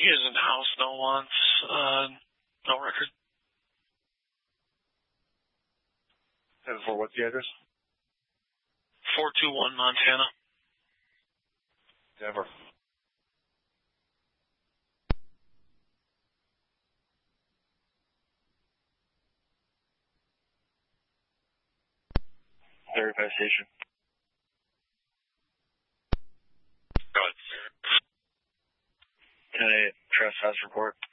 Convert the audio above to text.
She is in house, no wants, no record. And for what's the address? 421 Montana. Denver. Verify station. Go ahead. 10-8, trespass report.